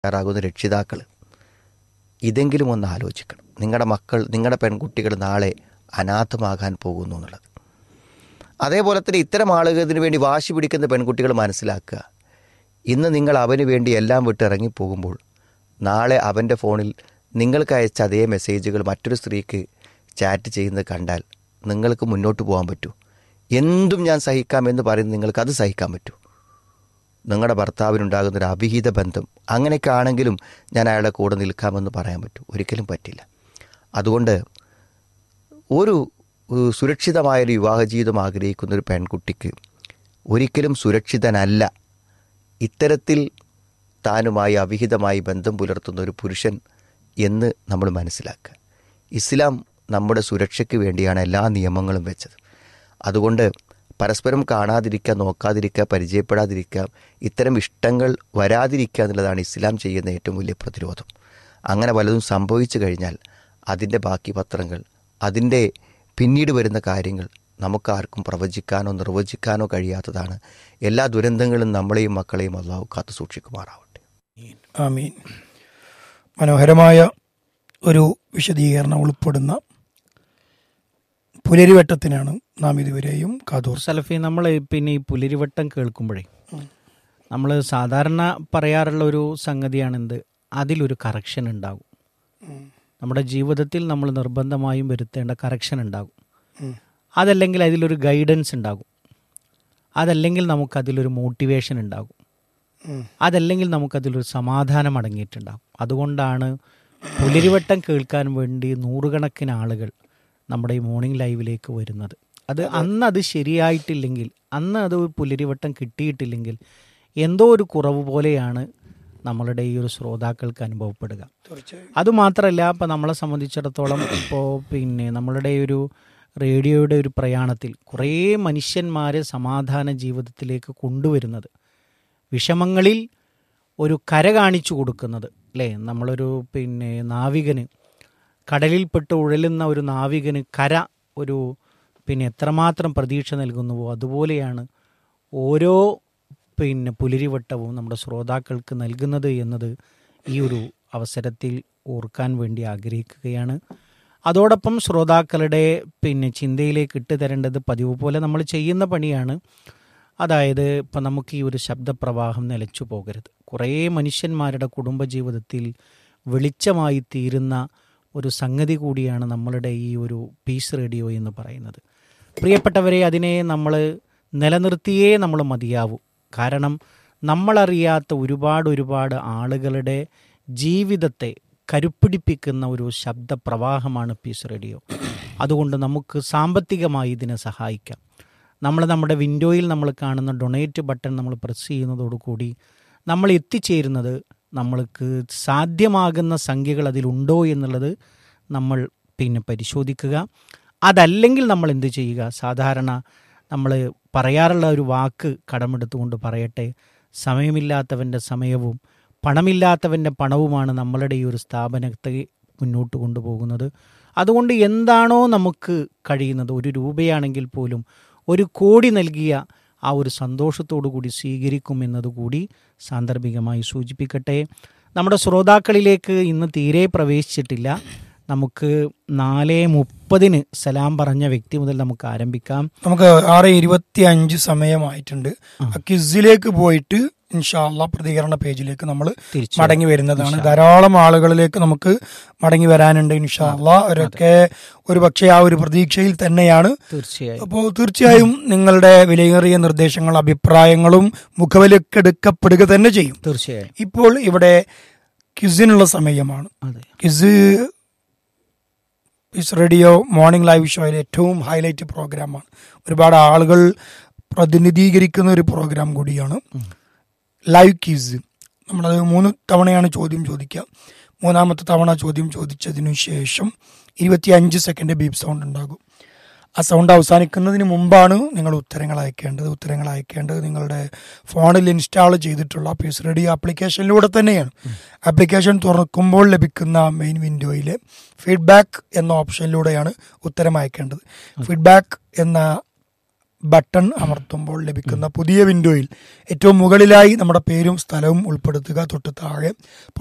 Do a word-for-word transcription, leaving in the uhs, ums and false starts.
തയ്യാറാകുന്ന രക്ഷിതാക്കൾ ഇതെങ്കിലും ഒന്ന് ആലോചിക്കണം. നിങ്ങളുടെ മക്കൾ, നിങ്ങളുടെ പെൺകുട്ടികൾ നാളെ അനാഥമാകാൻ പോകുന്നു എന്നുള്ളത്. അതേപോലെ തന്നെ ഇത്തരം ആളുകൾക്ക് വേണ്ടി വാശി പിടിക്കുന്ന പെൺകുട്ടികൾ മനസ്സിലാക്കുക, ഇന്ന് നിങ്ങൾ അവന് വേണ്ടി എല്ലാം വിട്ട് ഇറങ്ങിപ്പോകുമ്പോൾ നാളെ അവൻ്റെ ഫോണിൽ നിങ്ങൾക്ക് അയച്ച അതേ മെസ്സേജുകൾ മറ്റൊരു സ്ത്രീക്ക് ചാറ്റ് ചെയ്യുന്നത് കണ്ടാൽ നിങ്ങൾക്ക് മുന്നോട്ട് പോകാൻ പറ്റൂ? എന്തും ഞാൻ സഹിക്കാമെന്ന് പറയുന്നത് നിങ്ങൾക്ക് അത് സഹിക്കാൻ പറ്റൂ? നിങ്ങളുടെ ഭർത്താവിനുണ്ടാകുന്നൊരു അവിഹിത ബന്ധം അങ്ങനെയൊക്കെ ആണെങ്കിലും ഞാൻ അയാളുടെ കൂടെ നിൽക്കാമെന്ന് പറയാൻ പറ്റൂ? ഒരിക്കലും പറ്റില്ല. അതുകൊണ്ട് ഒരു സുരക്ഷിതമായൊരു വിവാഹ ജീവിതം ആഗ്രഹിക്കുന്നൊരു പെൺകുട്ടിക്ക് ഒരിക്കലും സുരക്ഷിതനല്ല ഇത്തരത്തിൽ താനുമായി അവിഹിതമായി ബന്ധം പുലർത്തുന്ന ഒരു പുരുഷൻ എന്ന് നമ്മൾ മനസ്സിലാക്കുക. ഇസ്ലാം നമ്മുടെ സുരക്ഷയ്ക്ക് വേണ്ടിയാണ് എല്ലാ നിയമങ്ങളും വെച്ചത്. അതുകൊണ്ട് പരസ്പരം കാണാതിരിക്കുക, നോക്കാതിരിക്കുക, പരിചയപ്പെടാതിരിക്കുക, ഇത്തരം ഇഷ്ടങ്ങൾ വരാതിരിക്കുക എന്നുള്ളതാണ് ഇസ്ലാം ചെയ്യുന്ന ഏറ്റവും വലിയ പ്രതിരോധം. അങ്ങനെ വല്ലതും സംഭവിച്ചു കഴിഞ്ഞാൽ അതിൻ്റെ ബാക്കി പത്രങ്ങൾ, അതിൻ്റെ പിന്നീട് വരുന്ന കാര്യങ്ങൾ നമുക്കാർക്കും പ്രവചിക്കാനോ നിർവചിക്കാനോ കഴിയാത്തതാണ്. എല്ലാ ദുരന്തങ്ങളും നമ്മളെയും മക്കളെയും അള്ളാഹു കാത്തു സൂക്ഷിക്കുമാറാവട്ടെ. ആമീൻ. മനോഹരമായ ഒരു വിശദീകരണം ഉൾപ്പെടുന്ന പുലരിവട്ടത്തിനാണ് നാം ഇതുവരെയും കാതൂർ സലഫി. നമ്മൾ പിന്നെ ഈ പുലരിവട്ടം കേൾക്കുമ്പോഴേ നമ്മൾ സാധാരണ പറയാറുള്ള ഒരു സംഗതിയാണെന്ത്, അതിലൊരു കറക്ഷൻ ഉണ്ടാകും. നമ്മുടെ ജീവിതത്തിൽ നമ്മൾ നിർബന്ധമായും വരുത്തേണ്ട കറക്ഷൻ ഉണ്ടാകും. അതല്ലെങ്കിൽ അതിലൊരു ഗൈഡൻസ് ഉണ്ടാകും. അതല്ലെങ്കിൽ നമുക്കതിലൊരു മോട്ടിവേഷൻ ഉണ്ടാകും. അതല്ലെങ്കിൽ നമുക്കതിലൊരു സമാധാനം അടങ്ങിയിട്ടുണ്ടാകും. അതുകൊണ്ടാണ് പുലരിവട്ടം കേൾക്കാൻ വേണ്ടി നൂറുകണക്കിന് ആളുകൾ നമ്മുടെ ഈ മോർണിംഗ് ലൈവിലേക്ക് വരുന്നത്. അത് അന്ന് അത് ശരിയായിട്ടില്ലെങ്കിൽ, അന്ന് അത് ഒരു പുലരിവട്ടം കിട്ടിയിട്ടില്ലെങ്കിൽ എന്തോ ഒരു കുറവ് പോലെയാണ് നമ്മളുടെ ഈ ഒരു ശ്രോതാക്കൾക്ക് അനുഭവപ്പെടുക. അതുമാത്രമല്ല, ഇപ്പം നമ്മളെ സംബന്ധിച്ചിടത്തോളം ഇപ്പോൾ പിന്നെ നമ്മളുടെ ഒരു റേഡിയോയുടെ ഒരു പ്രയാണത്തിൽ കുറേ മനുഷ്യന്മാരെ സമാധാന ജീവിതത്തിലേക്ക് കൊണ്ടുവരുന്നത്, വിഷമങ്ങളിൽ ഒരു കര കാണിച്ചു കൊടുക്കുന്നത് അല്ലേ. നമ്മളൊരു പിന്നെ നാവികന്, കടലിൽപ്പെട്ട് ഉഴലുന്ന ഒരു നാവികന് കര ഒരു പിന്നെ എത്രമാത്രം പ്രതീക്ഷ നൽകുന്നുവോ അതുപോലെയാണ് ഓരോ പിന്നെ പുലരിവട്ടവും നമ്മുടെ ശ്രോതാക്കൾക്ക് നൽകുന്നത് എന്നത് ഈ ഒരു അവസരത്തിൽ ഓർക്കാൻ വേണ്ടി ആഗ്രഹിക്കുകയാണ്. അതോടൊപ്പം ശ്രോതാക്കളുടെ പിന്നെ ചിന്തയിലേക്ക് ഇട്ട് തരേണ്ടത് പതിവ് പോലെ നമ്മൾ ചെയ്യുന്ന പണിയാണ്. അതായത് ഇപ്പം നമുക്ക് ഈ ഒരു ശബ്ദപ്രവാഹം നിലച്ചു പോകരുത്. കുറേ മനുഷ്യന്മാരുടെ കുടുംബജീവിതത്തിൽ വെളിച്ചമായി തീരുന്ന ഒരു സംഗതി കൂടിയാണ് നമ്മളുടെ ഈ ഒരു പീസ് റേഡിയോ എന്ന് പറയുന്നത്. പ്രിയപ്പെട്ടവരെ, അതിനെ നമ്മൾ നിലനിർത്തിയേ നമ്മൾ മതിയാവൂ. കാരണം നമ്മളറിയാത്ത ഒരുപാട് ഒരുപാട് ആളുകളുടെ ജീവിതത്തെ കരുപ്പിടിപ്പിക്കുന്ന ഒരു ശബ്ദപ്രവാഹമാണ് പീസ് റേഡിയോ. അതുകൊണ്ട് നമുക്ക് സാമ്പത്തികമായി ഇതിനെ സഹായിക്കാം. നമ്മൾ നമ്മുടെ വിൻഡോയിൽ നമ്മൾ കാണുന്ന ഡൊണേറ്റ് ബട്ടൺ നമ്മൾ പ്രസ് ചെയ്യുന്നതോടുകൂടി നമ്മൾ എത്തിച്ചേരുന്നത്, നമ്മൾക്ക് സാധ്യമാകുന്ന സംഖ്യകൾ അതിലുണ്ടോ എന്നുള്ളത് നമ്മൾ പിന്നെ പരിശോധിക്കുക. അതല്ലെങ്കിൽ നമ്മൾ എന്ത് ചെയ്യുക? സാധാരണ നമ്മൾ പറയാറുള്ള ഒരു വാക്ക് കടമെടുത്തുകൊണ്ട് പറയട്ടെ, സമയമില്ലാത്തവൻ്റെ സമയവും പണമില്ലാത്തവൻ്റെ പണവുമാണ് നമ്മളുടെ ഈ ഒരു സ്ഥാപനത്തെ മുന്നോട്ട് കൊണ്ടുപോകുന്നത്. അതുകൊണ്ട് എന്താണോ നമുക്ക് കഴിയുന്നത്, ഒരു രൂപയാണെങ്കിൽ പോലും ഒരു കോടി നൽകിയ ആ ഒരു സന്തോഷത്തോടു കൂടി സ്വീകരിക്കും എന്നതുകൂടി സാന്ദർഭികമായി സൂചിപ്പിക്കട്ടെ. നമ്മുടെ ശ്രോതാക്കളിലേക്ക് ഇന്ന് തീരെ പ്രവേശിച്ചിട്ടില്ല. നമുക്ക് നാല് മുപ്പതിന് സലാം പറഞ്ഞ വ്യക്തി മുതൽ നമുക്ക് ആരംഭിക്കാം. നമുക്ക് ആറ് ഇരുപത്തി അഞ്ച് സമയമായിട്ടുണ്ട്. ക്വിസിലേക്ക് പോയിട്ട് ഇൻഷാ അല്ലാഹ് പ്രതികരണ പേജിലേക്ക് നമ്മൾ മടങ്ങി വരുന്നതാണ്. ധാരാളം ആളുകളിലേക്ക് നമുക്ക് മടങ്ങി വരാനുണ്ട് ഇൻഷാ അല്ലാഹ്. അവരൊക്കെ ഒരു പക്ഷേ ആ ഒരു പ്രതീക്ഷയിൽ തന്നെയാണ്. തീർച്ചയായും അപ്പോൾ തീർച്ചയായും നിങ്ങളുടെ വിലയേറിയ നിർദ്ദേശങ്ങളും അഭിപ്രായങ്ങളും മുഖവിലക്കെടുക്കപ്പെടുക തന്നെ ചെയ്യും. തീർച്ചയായും ഇപ്പോൾ ഇവിടെ ക്വിസിനുള്ള സമയമാണ്. Quiz piece radio morning live ഷോയിലെ ഏറ്റവും ഹൈലൈറ്റ് പ്രോഗ്രാമാണ്. ഒരുപാട് ആളുകൾ പ്രതിനിധീകരിക്കുന്ന ഒരു പ്രോഗ്രാം കൂടിയാണ് ലൈവ് ക്വിസ്. നമ്മളത് മൂന്ന് തവണയാണ് ചോദ്യം ചോദിക്കുക. മൂന്നാമത്തെ തവണ ചോദ്യം ചോദിച്ചതിനു ശേഷം ഇരുപത്തി അഞ്ച് സെക്കൻഡ് ബീപ്പ് സൗണ്ട് ഉണ്ടാകും. ആ സൗണ്ട് അവസാനിക്കുന്നതിന് മുമ്പാണ് നിങ്ങൾ ഉത്തരങ്ങൾ അയക്കേണ്ടത്. ഉത്തരങ്ങൾ അയക്കേണ്ടത് നിങ്ങളുടെ ഫോണിൽ ഇൻസ്റ്റാൾ ചെയ്തിട്ടുള്ള പീസ് റേഡിയോ ആപ്ലിക്കേഷനിലൂടെ തന്നെയാണ്. ആപ്ലിക്കേഷൻ തുറക്കുമ്പോൾ ലഭിക്കുന്ന മെയിൻ വിൻഡോയിലെ ഫീഡ്ബാക്ക് എന്ന ഓപ്ഷനിലൂടെയാണ് ഉത്തരം അയക്കേണ്ടത്. ഫീഡ്ബാക്ക് എന്ന ബട്ടൺ അമർത്തുമ്പോൾ ലഭിക്കുന്ന പുതിയ വിൻഡോയിൽ ഏറ്റവും മുകളിലായി നമ്മുടെ പേരും സ്ഥലവും ഉൾപ്പെടുത്തുക. തൊട്ട് താഴെ